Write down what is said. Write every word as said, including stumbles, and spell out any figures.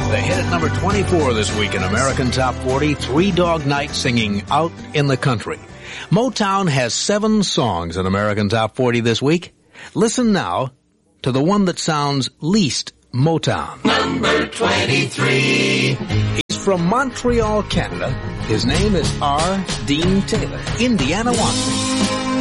They hit at number twenty-four this week in American Top forty, Three Dog Night singing Out in the Country. Motown has seven songs in American Top forty this week. Listen now to the one that sounds least Motown. Number twenty-three. He's from Montreal, Canada. His name is R. Dean Taylor. Indiana wants me.